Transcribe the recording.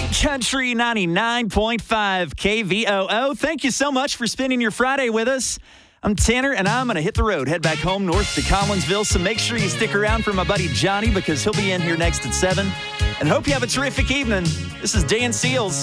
Country 99.5 KVOO. Thank you so much for spending your Friday with us. I'm Tanner, and I'm going to hit the road, head back home north to Collinsville. So make sure you stick around for my buddy Johnny because he'll be in here next at 7. And hope you have a terrific evening. This is Dan Seals.